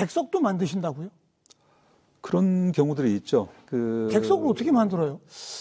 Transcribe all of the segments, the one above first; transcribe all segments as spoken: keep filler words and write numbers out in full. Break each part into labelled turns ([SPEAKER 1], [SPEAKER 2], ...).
[SPEAKER 1] 객석도 만드신다고요?
[SPEAKER 2] 그런 경우들이 있죠. 그
[SPEAKER 1] 객석을 어떻게 만들어요?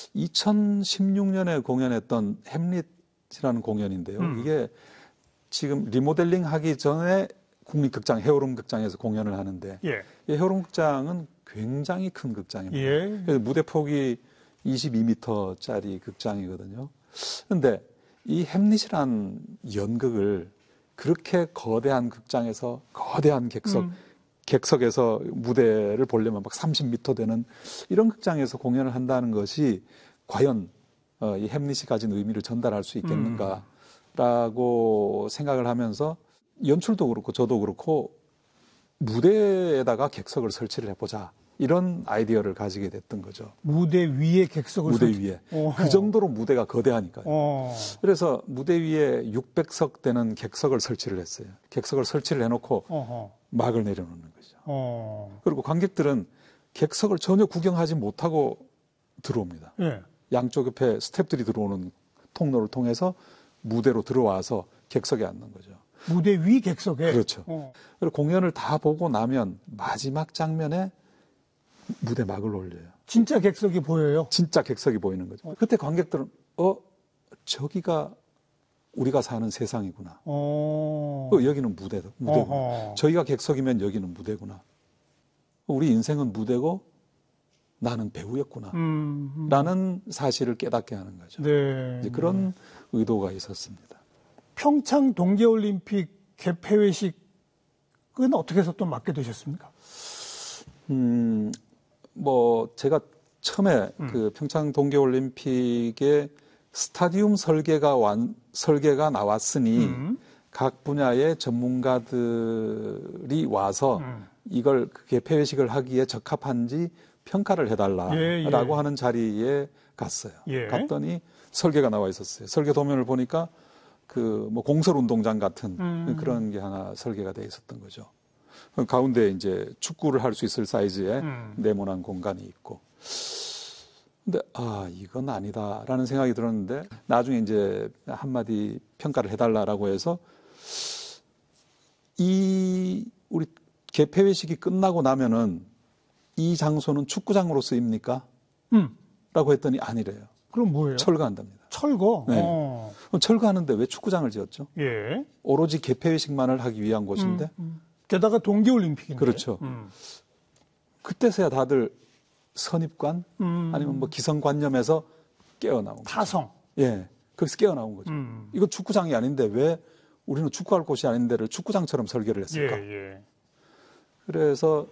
[SPEAKER 2] 이천십육 년에 공연했던 햄릿이라는 공연인데요.
[SPEAKER 1] 음.
[SPEAKER 2] 이게 지금 리모델링 하기 전에 국립극장 헤어룸 극장에서 공연을 하는데
[SPEAKER 1] 예.
[SPEAKER 2] 이 헤어룸 극장은 굉장히 큰 극장입니다.
[SPEAKER 1] 예.
[SPEAKER 2] 그래서 무대 폭이 이십이 미터짜리 극장이거든요. 그런데 이 햄릿이란 연극을 그렇게 거대한 극장에서 거대한 객석,
[SPEAKER 1] 음.
[SPEAKER 2] 객석에서 무대를 보려면 막 삼십 미터 되는 이런 극장에서 공연을 한다는 것이 과연 어, 이 햄릿이 가진 의미를 전달할 수 있겠는가라고 음. 생각을 하면서 연출도 그렇고 저도 그렇고 무대에다가 객석을 설치를 해보자. 이런 아이디어를 가지게 됐던 거죠.
[SPEAKER 1] 무대 위에 객석을
[SPEAKER 2] 무대
[SPEAKER 1] 설치...
[SPEAKER 2] 위에.
[SPEAKER 1] 어허.
[SPEAKER 2] 그 정도로 무대가 거대하니까요.
[SPEAKER 1] 어.
[SPEAKER 2] 그래서 무대 위에 육백 석 되는 객석을 설치를 했어요. 객석을 설치를 해놓고
[SPEAKER 1] 어허.
[SPEAKER 2] 막을 내려놓는 거죠.
[SPEAKER 1] 어.
[SPEAKER 2] 그리고 관객들은 객석을 전혀 구경하지 못하고 들어옵니다.
[SPEAKER 1] 예.
[SPEAKER 2] 양쪽 옆에 스태프들이 들어오는 통로를 통해서 무대로 들어와서 객석에 앉는 거죠.
[SPEAKER 1] 무대 위 객석에?
[SPEAKER 2] 그렇죠.
[SPEAKER 1] 어.
[SPEAKER 2] 그리고 공연을 다 보고 나면 마지막 장면에 무대 막을 올려요.
[SPEAKER 1] 진짜 객석이 보여요?
[SPEAKER 2] 진짜 객석이 보이는 거죠. 어. 그때 관객들은 어? 저기가 우리가 사는 세상이구나.
[SPEAKER 1] 어.
[SPEAKER 2] 어, 여기는 무대다, 무대구나.
[SPEAKER 1] 어허.
[SPEAKER 2] 저희가 객석이면 여기는 무대구나. 우리 인생은 무대고 나는 배우였구나.
[SPEAKER 1] 음, 음.
[SPEAKER 2] 라는 사실을 깨닫게 하는 거죠.
[SPEAKER 1] 네.
[SPEAKER 2] 이제 그런 의도가 있었습니다.
[SPEAKER 1] 평창 동계올림픽 개폐회식은 어떻게 해서 또 맡게 되셨습니까?
[SPEAKER 2] 음, 뭐, 제가 처음에
[SPEAKER 1] 음.
[SPEAKER 2] 그 평창 동계올림픽의 스타디움 설계가 완, 설계가 나왔으니
[SPEAKER 1] 음.
[SPEAKER 2] 각 분야의 전문가들이 와서
[SPEAKER 1] 음.
[SPEAKER 2] 이걸 그 개폐회식을 하기에 적합한지 평가를 해달라라고
[SPEAKER 1] 예, 예.
[SPEAKER 2] 하는 자리에 갔어요.
[SPEAKER 1] 예.
[SPEAKER 2] 갔더니 설계가 나와 있었어요. 설계 도면을 보니까 그 뭐 공설운동장 같은
[SPEAKER 1] 음.
[SPEAKER 2] 그런 게 하나 설계가 돼 있었던 거죠. 가운데 이제 축구를 할 수 있을 사이즈의
[SPEAKER 1] 음.
[SPEAKER 2] 네모난 공간이 있고. 근데 아 이건 아니다라는 생각이 들었는데 나중에 이제 한마디 평가를 해달라라고 해서 이 우리 개폐회식이 끝나고 나면은 이 장소는 축구장으로 쓰입니까?
[SPEAKER 1] 음.
[SPEAKER 2] 라고 했더니 아니래요.
[SPEAKER 1] 그럼 뭐예요?
[SPEAKER 2] 철거한답니다.
[SPEAKER 1] 철거?
[SPEAKER 2] 네.
[SPEAKER 1] 어.
[SPEAKER 2] 그럼 철거하는데 왜 축구장을 지었죠?
[SPEAKER 1] 예.
[SPEAKER 2] 오로지 개폐회식만을 하기 위한 곳인데.
[SPEAKER 1] 음, 음. 게다가 동계올림픽인데.
[SPEAKER 2] 그렇죠.
[SPEAKER 1] 음.
[SPEAKER 2] 그때서야 다들 선입관
[SPEAKER 1] 음.
[SPEAKER 2] 아니면 뭐 기성관념에서 깨어나온 거죠.
[SPEAKER 1] 타성.
[SPEAKER 2] 예, 거기서 깨어나온 거죠.
[SPEAKER 1] 음.
[SPEAKER 2] 이거 축구장이 아닌데 왜 우리는 축구할 곳이 아닌데를 축구장처럼 설계를 했을까?
[SPEAKER 1] 예, 예.
[SPEAKER 2] 그래서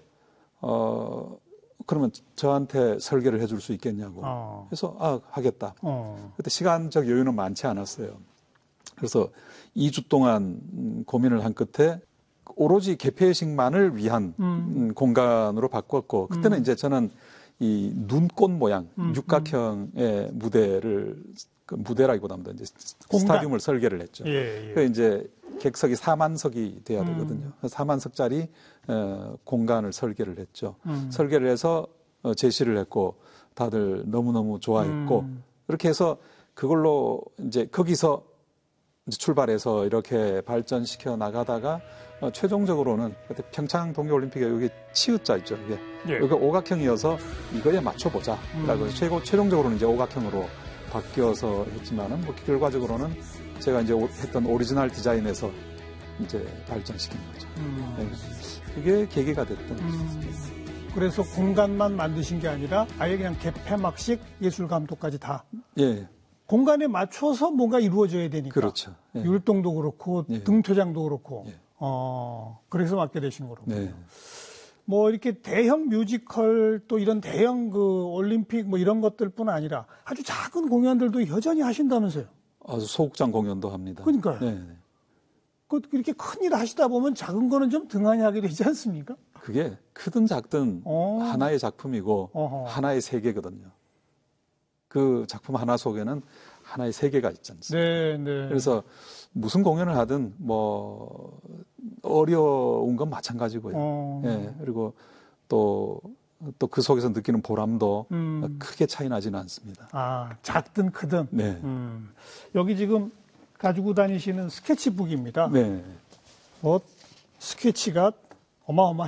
[SPEAKER 2] 어 그러면 저한테 설계를 해줄 수 있겠냐고.
[SPEAKER 1] 어.
[SPEAKER 2] 그래서 아 하겠다.
[SPEAKER 1] 어.
[SPEAKER 2] 그때 시간적 여유는 많지 않았어요. 그래서 이 주 동안 고민을 한 끝에 오로지 개폐식만을 위한
[SPEAKER 1] 음.
[SPEAKER 2] 공간으로 바꿨고 그때는
[SPEAKER 1] 음.
[SPEAKER 2] 이제 저는 이 눈꽃 모양
[SPEAKER 1] 음.
[SPEAKER 2] 육각형의 무대를 그 무대라기보다는 이제
[SPEAKER 1] 공간.
[SPEAKER 2] 스타디움을 설계를 했죠.
[SPEAKER 1] 예, 예.
[SPEAKER 2] 그 이제 객석이 사만 석이 돼야 되거든요.
[SPEAKER 1] 음.
[SPEAKER 2] 사만 석짜리 어, 공간을 설계를 했죠.
[SPEAKER 1] 음.
[SPEAKER 2] 설계를 해서 어, 제시를 했고 다들 너무너무 좋아했고
[SPEAKER 1] 음.
[SPEAKER 2] 그렇게 해서 그걸로 이제 거기서 이제 출발해서 이렇게 발전시켜 나가다가 어, 최종적으로는 그때 평창 동계올림픽에 여기 치읓자 있죠. 이게
[SPEAKER 1] 예.
[SPEAKER 2] 여기 오각형이어서 이거에 맞춰보자라고
[SPEAKER 1] 음.
[SPEAKER 2] 해서 최고 최종적으로는 이제 오각형으로 바뀌어서 했지만은 뭐 결과적으로는 제가 이제 오, 했던 오리지널 디자인에서 이제 발전시킨 거죠.
[SPEAKER 1] 음.
[SPEAKER 2] 네. 그게 계기가 됐던 거죠.
[SPEAKER 1] 음. 그래서 공간만 만드신 게 아니라 아예 그냥 개폐막식 예술 감독까지 다.
[SPEAKER 2] 예.
[SPEAKER 1] 공간에 맞춰서 뭔가 이루어져야 되니까.
[SPEAKER 2] 그렇죠. 예.
[SPEAKER 1] 율동도 그렇고
[SPEAKER 2] 예.
[SPEAKER 1] 등토장도 그렇고.
[SPEAKER 2] 예.
[SPEAKER 1] 어, 그래서 맡게 되신 거로군요.
[SPEAKER 2] 네.
[SPEAKER 1] 뭐 이렇게 대형 뮤지컬 또 이런 대형 그 올림픽 뭐 이런 것들뿐 아니라 아주 작은 공연들도 여전히 하신다면서요.
[SPEAKER 2] 아주 소극장 공연도 합니다.
[SPEAKER 1] 그러니까요.
[SPEAKER 2] 네.
[SPEAKER 1] 그 이렇게 큰 일 하시다 보면 작은 거는 좀 등한히 하게 되지 않습니까?
[SPEAKER 2] 그게 크든 작든
[SPEAKER 1] 어.
[SPEAKER 2] 하나의 작품이고
[SPEAKER 1] 어허.
[SPEAKER 2] 하나의 세계거든요. 그 작품 하나 속에는 하나의 세계가 있지 않습니까?
[SPEAKER 1] 네, 네.
[SPEAKER 2] 그래서 무슨 공연을 하든 뭐 어려운 건 마찬가지고요.
[SPEAKER 1] 어.
[SPEAKER 2] 예, 그리고 또 또 그 속에서 느끼는 보람도
[SPEAKER 1] 음.
[SPEAKER 2] 크게 차이 나지는 않습니다.
[SPEAKER 1] 아, 작든 크든.
[SPEAKER 2] 네.
[SPEAKER 1] 음. 여기 지금 가지고 다니시는 스케치북입니다.
[SPEAKER 2] 네.
[SPEAKER 1] 뭐 스케치가 어마어마.